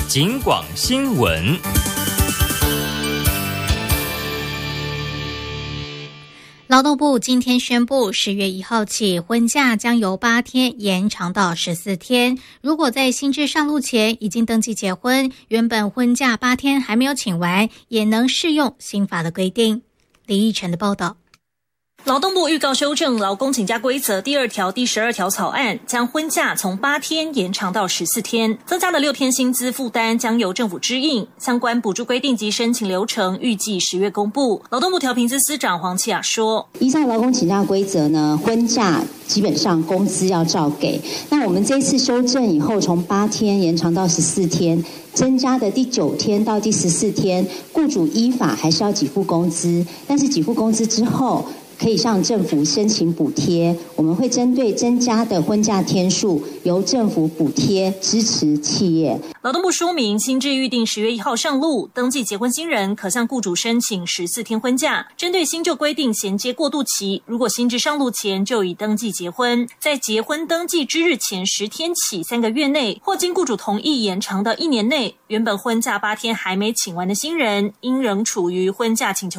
警广新闻。 劳动部今天宣布，10月1号起，婚假将由8天延长到14天。如果在新制上路前已经登记结婚，原本婚假8天还没有请完，也能适用新法的规定。李义成的报道。 劳动部预告修正劳工请假规则第2条、第12条草案，将婚假从8天延长到14天，增加的6天薪资负担将由政府支应。相关补助规定及申请流程预计10月公布。劳动部调评司司长黄启雅说， 依照劳工请假规则呢，婚假基本上工资要照给。那我们这次修正以后，从8天延长到14天，增加的第9天到第14天，雇主依法还是要给付工资，但是给付工资之后，可以向政府申请补贴，我们会针对增加的婚假天数，由政府补贴支持企业。 劳动部说明，新制预定10月1号上路，登记结婚新人可向雇主申请14天婚假，针对新旧规定衔接过渡期，如果新制上路前就已登记结婚，在结婚登记之日前10天起3个月内，或经雇主同意延长到1年内，原本婚假8天还没请完的新人，应仍处于婚假请求